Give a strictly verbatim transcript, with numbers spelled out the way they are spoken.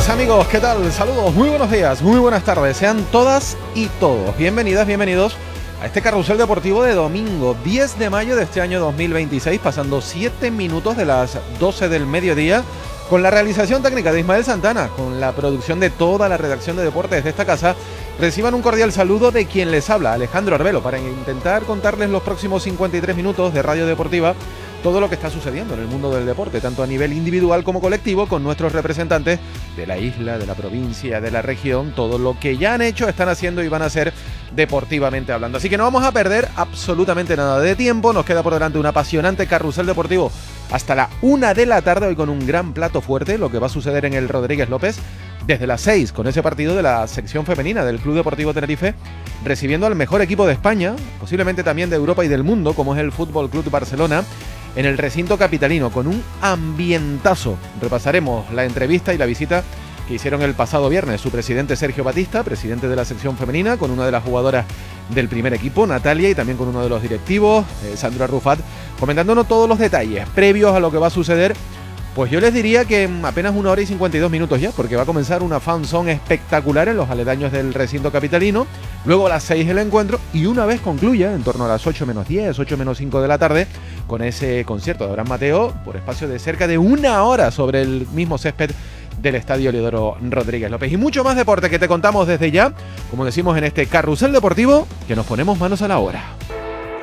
Amigas, amigos, ¿qué tal? Saludos, muy buenos días, muy buenas tardes. Sean todas y todos bienvenidas, bienvenidos a este carrusel deportivo de domingo diez de mayo de este año dos mil veintiséis, pasando siete minutos de las doce del mediodía, con la realización técnica de Ismael Santana, con la producción de toda la redacción de deportes de esta casa. Reciban un cordial saludo de quien les habla, Alejandro Arbelo, para intentar contarles los próximos cincuenta y tres minutos de Radio Deportiva, todo lo que está sucediendo en el mundo del deporte, tanto a nivel individual como colectivo, con nuestros representantes de la isla, de la provincia, de la región, todo lo que ya han hecho, están haciendo y van a hacer deportivamente hablando. Así que no vamos a perder absolutamente nada de tiempo, nos queda por delante un apasionante carrusel deportivo hasta la una de la tarde, hoy con un gran plato fuerte, lo que va a suceder en el Rodríguez López, desde las seis, con ese partido de la sección femenina del Club Deportivo Tenerife, recibiendo al mejor equipo de España, posiblemente también de Europa y del mundo, como es el Fútbol Club Barcelona, en el recinto capitalino, con un ambientazo. Repasaremos la entrevista y la visita que hicieron el pasado viernes su presidente Sergio Batista, presidente de la sección femenina, con una de las jugadoras del primer equipo, Natalia, y también con uno de los directivos, eh, Sandra Rufat, comentándonos todos los detalles previos a lo que va a suceder. Pues yo les diría que en apenas una hora y cincuenta y dos minutos ya, porque va a comenzar una fan zone espectacular en los aledaños del recinto capitalino, luego a las seis el encuentro, y una vez concluya, en torno a las ocho menos diez, ocho menos cinco de la tarde, con ese concierto de Abraham Mateo, por espacio de cerca de una hora sobre el mismo césped del Estadio Leodoro Rodríguez López. Y mucho más deporte que te contamos desde ya, como decimos en este carrusel deportivo, que nos ponemos manos a la obra.